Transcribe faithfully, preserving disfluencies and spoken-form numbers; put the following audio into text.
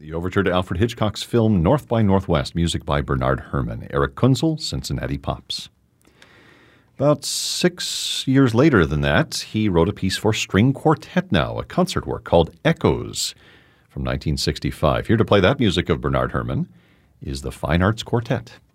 The overture to Alfred Hitchcock's film North by Northwest, music by Bernard Herrmann. Eric Kunzel, Cincinnati Pops. About six years later than that, he wrote a piece for String Quartet Now, a concert work called Echoes from nineteen sixty-five. Here to play that music of Bernard Herrmann is the Fine Arts Quartet.